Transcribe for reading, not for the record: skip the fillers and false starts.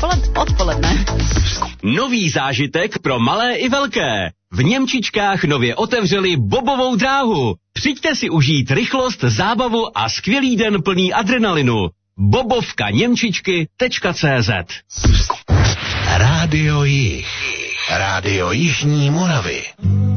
odpoledne. Nový zážitek pro malé i velké. V Němčičkách nově otevřeli bobovou dráhu. Přijďte si užít rychlost, zábavu a skvělý den plný adrenalinu. bobovkaněmčičky.cz Rádio Jih. Rádio Jižní Moravy.